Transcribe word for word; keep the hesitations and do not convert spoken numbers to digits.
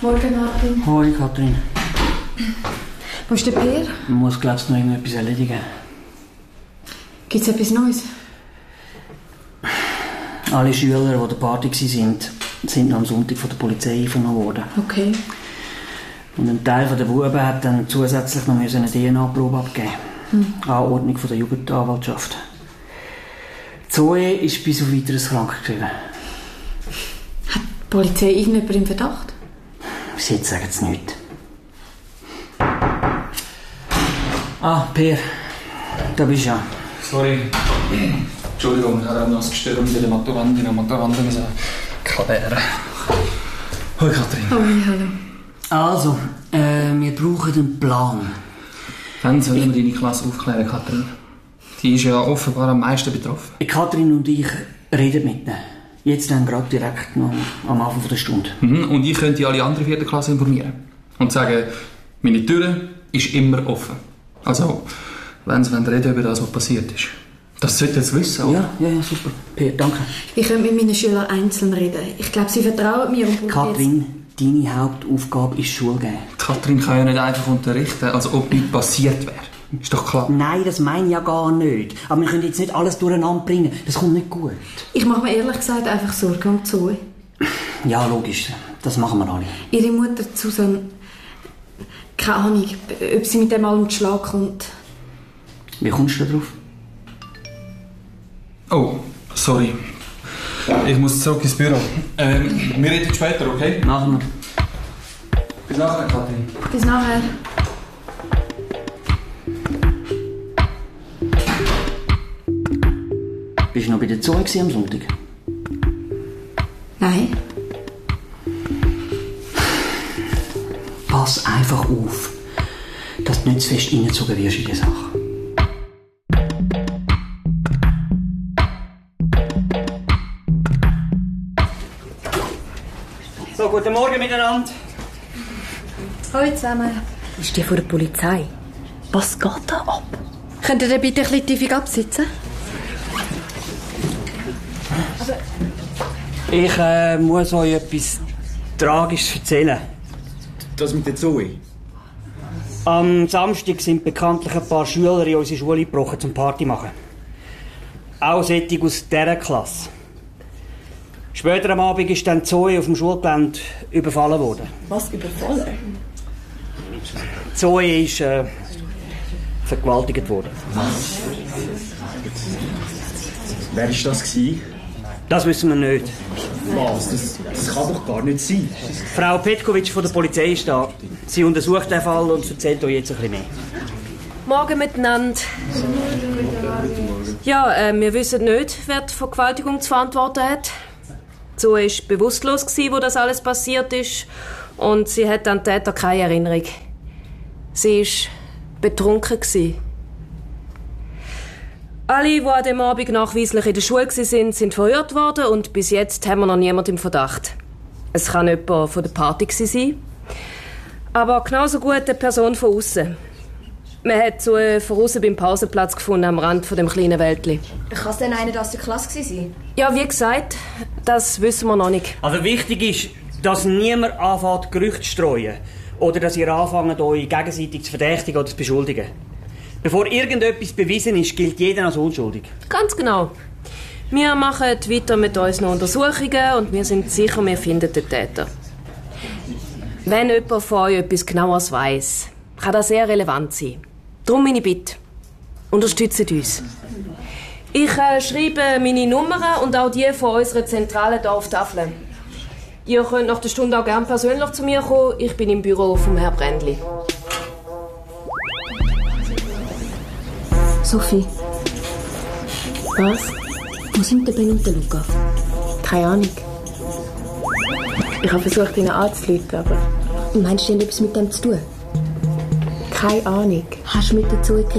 Morgen, Martin. Hoi, Kathrin. Wo ist der Peer? Man muss, glaube ich, noch irgendetwas erledigen. Gibt es etwas Neues? Alle Schüler, die an der Party waren, sind noch am Sonntag von der Polizei eingenommen worden. Okay. Und ein Teil der Buben hat dann zusätzlich noch eine D N A-Probe abgeben. Hm. Anordnung von der Jugendanwaltschaft. Zoe ist bis auf weiteres krankgeschrieben. Hat die Polizei irgendjemand im Verdacht? Bis jetzt sagen sie nichts. Ah, Peer. Da bist du ja. Sorry. Entschuldigung, ich habe auch noch das Gestürm bei der Maturandin und Maturanden klären. Hoi, Kathrin. Hoi, hallo. Also, äh, wir brauchen einen Plan. Wann sollen wir deine Klasse aufklären, Kathrin? Die ist ja offenbar am meisten betroffen. Kathrin und ich reden mit ihnen. Jetzt dann gerade direkt noch am Anfang der Stunde. Mhm. Und ich könnte alle andere vierte Klasse informieren. Und sagen, meine Tür ist immer offen. Also, wenn sie reden über das, was passiert ist. Das sollten sie wissen, oder? Ja, ja, ja, super. Peer, danke. Ich könnte mit meinen Schülern einzeln reden. Ich glaube, sie vertrauen mir. Und Kathrin, deine Hauptaufgabe ist Schule geben. Kathrin kann ja nicht einfach unterrichten, als ob nichts passiert wäre. Ist doch klar. Nein, das meine ich ja gar nicht. Aber wir können jetzt nicht alles durcheinander bringen. Das kommt nicht gut. Ich mache mir ehrlich gesagt einfach Sorgen um Zoe. Ja, logisch. Das machen wir alle. Ihre Mutter, Susan, keine Ahnung, ob sie mit dem allem zu Schlag kommt. Wie kommst du da drauf? Oh, sorry. Ich muss zurück ins Büro. Ähm, wir reden später, okay? Machen wir. Bis nachher, Kathrin. Bis nachher. Bist du noch bei der Zoe am Sonntag? Nein. Pass einfach auf, dass du nicht zu fest reingezogen wirst in die Sache. So, guten Morgen miteinander. Hallo zusammen. Ist die von der Polizei? Was geht da ab? Könnt ihr bitte ein bisschen tiefig absitzen? Ich äh, muss euch etwas Tragisches erzählen. Das mit der Zoe? Am Samstag sind bekanntlich ein paar Schüler in unsere Schule gebrochen zum Party machen. Auch solche aus dieser Klasse. Später am Abend ist dann Zoe auf dem Schulgelände überfallen worden. Was, überfallen? Zoe ist äh, vergewaltigt worden. Was? Wer war das gewesen? Das wissen wir nicht. Was? Das, das kann doch gar nicht sein. Frau Petkovic von der Polizei ist da. Sie untersucht den Fall und erzählt euch jetzt ein bisschen mehr. Morgen miteinander. Ja, äh, wir wissen nicht, wer die Vergewaltigung zu verantworten hat. Zoe war bewusstlos, wo das alles passiert ist. Und sie hat an den Täter keine Erinnerung. Sie war betrunken. Alle, die an dem Abend nachweislich in der Schule waren, sind verhört worden und bis jetzt haben wir noch niemanden im Verdacht. Es kann jemand von der Party sein, aber genauso gut eine Person von außen. Man hat so von außen beim Pausenplatz gefunden, am Rand von dem kleinen Wäldli. Kann es denn einer aus der Klasse sein? Ja, wie gesagt, das wissen wir noch nicht. Also wichtig ist, dass niemand anfängt, Gerüchte zu streuen. Oder dass ihr anfangt, euch gegenseitig zu verdächtigen oder zu beschuldigen. Bevor irgendetwas bewiesen ist, gilt jeder als unschuldig. Ganz genau. Wir machen weiter mit unseren Untersuchungen und wir sind sicher, wir finden den Täter. Wenn jemand von euch etwas Genaueres weiss, kann das sehr relevant sein. Darum meine Bitte. Unterstützt uns. Ich äh, schreibe meine Nummern und auch die von unserer zentralen Dorftafel. Ihr könnt nach der Stunde auch gerne persönlich zu mir kommen. Ich bin im Büro vom Herrn Brändli. Sophie. Was? Wo sind der Ben und der Luca? Keine Ahnung. Ich habe versucht, ihn anzuleiten, aber... Meinst du, die haben etwas mit dem zu tun? Keine Ahnung. Hast du mit der Zoe geredet?